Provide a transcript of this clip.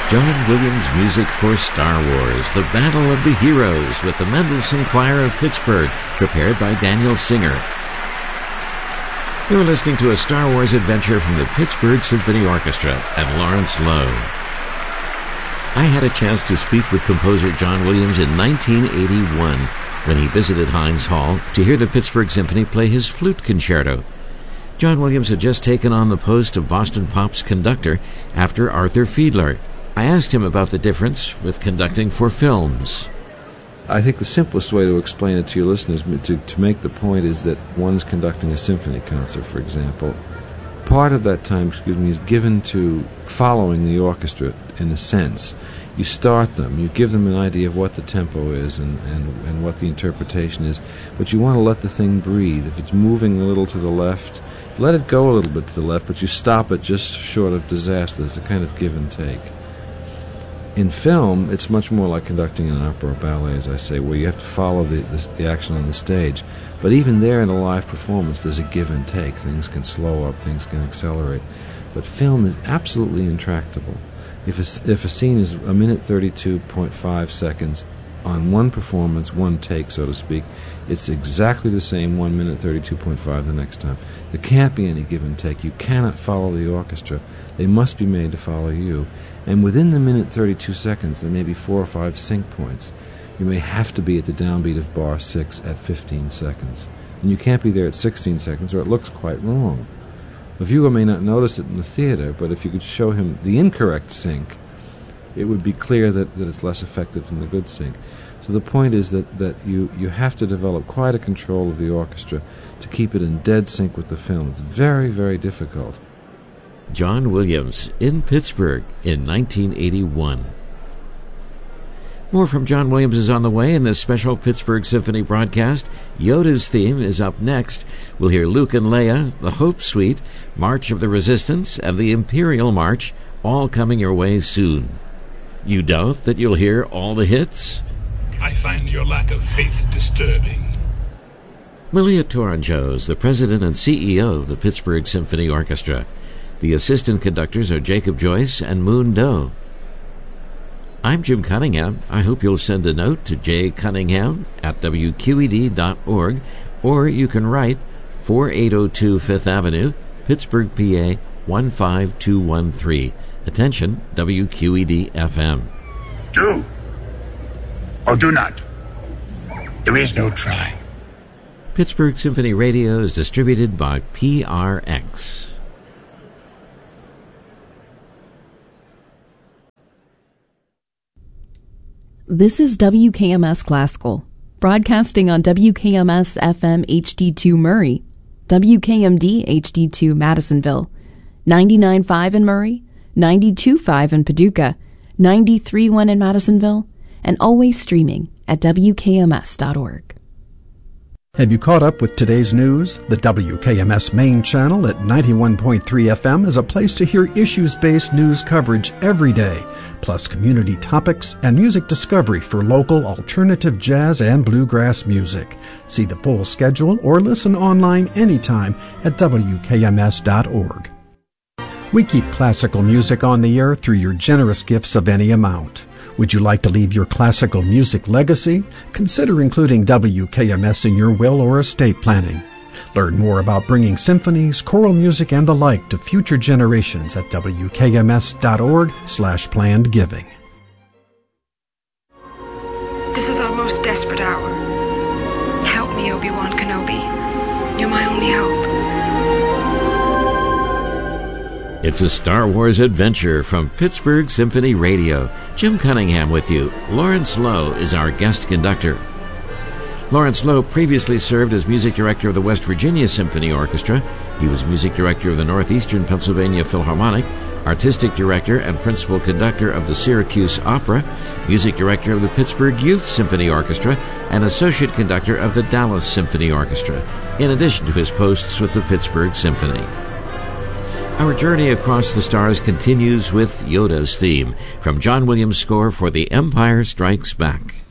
John Williams music for Star Wars, The Battle of the Heroes, with the Mendelssohn Choir of Pittsburgh, prepared by Daniel Singer. You're listening to a Star Wars adventure from the Pittsburgh Symphony Orchestra and Lawrence Lowe. I had a chance to speak with composer John Williams in 1981 when he visited Heinz Hall to hear the Pittsburgh Symphony play his flute concerto. John Williams had just taken on the post of Boston Pop's conductor after Arthur Fiedler. I asked him about the difference with conducting for films. I think the simplest way to explain it to your listeners, to make the point, is that one's conducting a symphony concert, for example. Part of that time, is given to following the orchestra, in a sense. You start them, you give them an idea of what the tempo is and what the interpretation is, but you want to let the thing breathe. If it's moving a little to the left, let it go a little bit to the left, but you stop it just short of disaster. There's a kind of give and take. In film, it's much more like conducting an opera or ballet, as I say, where you have to follow the action on the stage. But even there in a live performance, there's a give and take. Things can slow up, things can accelerate. But film is absolutely intractable. If a scene is a minute 32.5 seconds on one performance, one take, so to speak, it's exactly the same 1 minute 32.5 the next time. There can't be any give and take. You cannot follow the orchestra. They must be made to follow you. And within the minute 32 seconds, there may be 4 or 5 sync points. You may have to be at the downbeat of bar 6 at 15 seconds. And you can't be there at 16 seconds or it looks quite wrong. The viewer may not notice it in the theater, but if you could show him the incorrect sync, it would be clear that it's less effective than the good sync. So the point is that you have to develop quite a control of the orchestra to keep it in dead sync with the film. It's very, very difficult. John Williams in Pittsburgh in 1981. More from John Williams is on the way in this special Pittsburgh Symphony broadcast. Yoda's theme is up next. We'll hear Luke and Leia, the Hope Suite, March of the Resistance, and the Imperial March, all coming your way soon. You doubt that you'll hear all the hits? I find your lack of faith disturbing. Malia Tourangeau is the president and CEO of the Pittsburgh Symphony Orchestra. The assistant conductors are Jacob Joyce and Moon Doe. I'm Jim Cunningham. I hope you'll send a note to jcunningham@wqed.org, or you can write 4802 Fifth Avenue, Pittsburgh, PA 15213. Attention, WQED-FM. Do or do not. There is no try. Pittsburgh Symphony Radio is distributed by PRX. This is WKMS Classical, broadcasting on WKMS FM HD2 Murray, WKMD HD2 Madisonville, 99.5 in Murray, 92.5 in Paducah, 93.1 in Madisonville, and always streaming at WKMS.org. Have you caught up with today's news? The WKMS main channel at 91.3 FM is a place to hear issues-based news coverage every day, plus community topics and music discovery for local alternative jazz and bluegrass music. See the full schedule or listen online anytime at WKMS.org. We keep classical music on the air through your generous gifts of any amount. Would you like to leave your classical music legacy? Consider including WKMS in your will or estate planning. Learn more about bringing symphonies, choral music, and the like to future generations at WKMS.org/planned giving. This is our most desperate hour. Help me, Obi-Wan Kenobi. You're my only hope. It's a Star Wars adventure from Pittsburgh Symphony Radio. Jim Cunningham with you. Lawrence Lowe is our guest conductor. Lawrence Lowe previously served as music director of the West Virginia Symphony Orchestra. He was music director of the Northeastern Pennsylvania Philharmonic, artistic director and principal conductor of the Syracuse Opera, music director of the Pittsburgh Youth Symphony Orchestra, and associate conductor of the Dallas Symphony Orchestra, in addition to his posts with the Pittsburgh Symphony. Our journey across the stars continues with Yoda's theme from John Williams' score for The Empire Strikes Back.